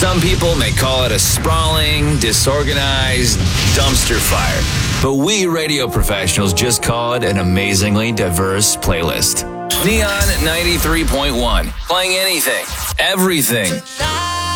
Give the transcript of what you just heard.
Some people may call it a sprawling, disorganized dumpster fire, but we radio professionals just call it an amazingly diverse playlist. Neon 93.1, playing anything, everything.